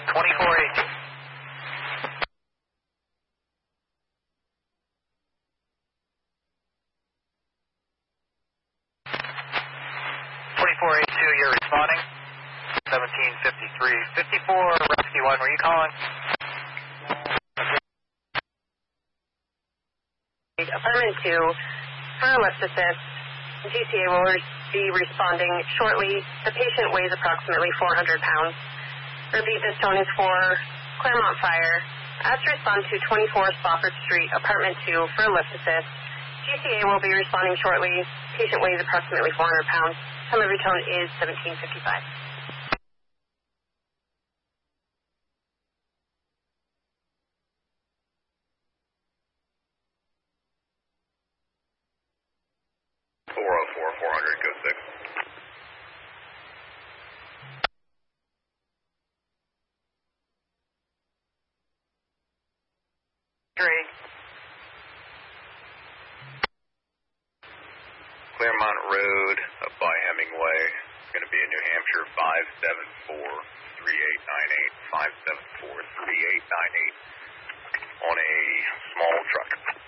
2482. You're responding. 1753. 54, Rescue 1, were you calling? Apartment 2, for a lift assist, GCA will be responding shortly. The patient weighs approximately 400 pounds. Repeat, this tone is for Claremont Fire. Ask to respond to 24 Spofford Street, Apartment 2, for a lift assist. GCA will be responding shortly. Patient weighs approximately 400 pounds. Time of return is 1755. Claremont Road up by Hemingway. It's going to be in New Hampshire, 574-3898, 574-3898 on a small truck.